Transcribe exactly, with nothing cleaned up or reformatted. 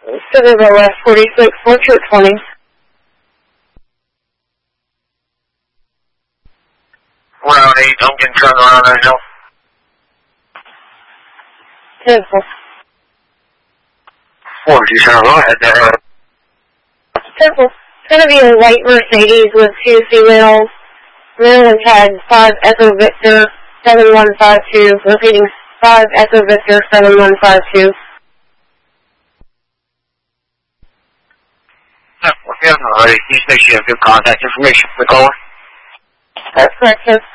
Citadel West forty-six, Portrait twenty. Round eight, I'm getting turned around right now. Temple. What did you say? Go ahead there. Temple. It's going to be a white Mercedes with two females. Maryland had five Echo Victor seven one five two. Repeating, five Echo Victor seven one five two. Yeah, alright. You make sure you have good contact information for the caller. That's correct, sir.